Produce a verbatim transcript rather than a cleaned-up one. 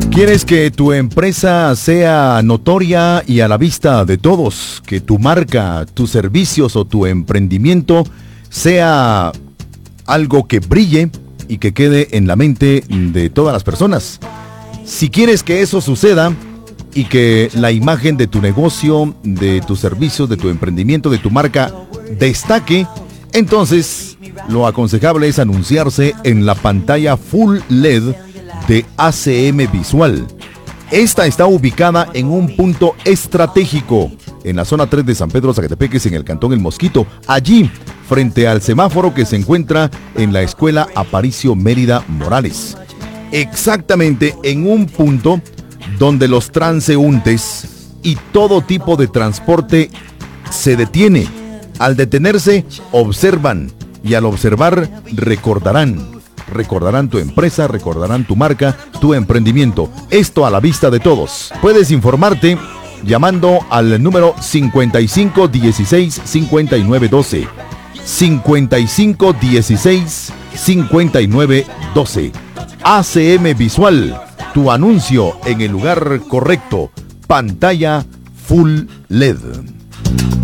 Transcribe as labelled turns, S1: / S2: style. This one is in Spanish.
S1: ¿Quieres que tu empresa sea notoria y a la vista de todos? Que tu marca, tus servicios o tu emprendimiento sea algo que brille y que quede en la mente de todas las personas. Si quieres que eso suceda y que la imagen de tu negocio, de tus servicios, de tu emprendimiento, de tu marca destaque, entonces lo aconsejable es anunciarse en la pantalla Full L E D de A C M Visual. Esta está ubicada en un punto estratégico en la zona tres de San Pedro Zacatepeques, en el cantón El Mosquito, allí frente al semáforo que se encuentra en la escuela Aparicio Mérida Morales, exactamente en un punto donde los transeúntes y todo tipo de transporte se detiene. Al detenerse, observan, y al observar recordarán. Recordarán tu empresa, recordarán tu marca, tu emprendimiento. Esto a la vista de todos. Puedes informarte llamando al número cincuenta y cinco dieciséis cincuenta y nueve doce. cincuenta y cinco dieciséis cincuenta y nueve doce. A C M Visual, tu anuncio en el lugar correcto. Pantalla Full L E D.